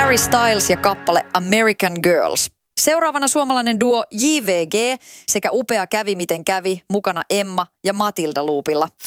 Harry Styles ja kappale American Girls. Seuraavana suomalainen duo JVG sekä upea Kävi miten kävi, mukana Emma ja Matilda Loopilla.